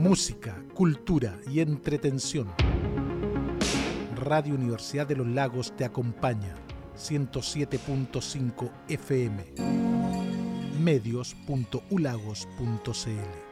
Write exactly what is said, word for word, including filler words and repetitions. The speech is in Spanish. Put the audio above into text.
música, cultura y entretención. Radio Universidad de los Lagos te acompaña. ciento siete punto cinco F M. medios punto u lagos punto c l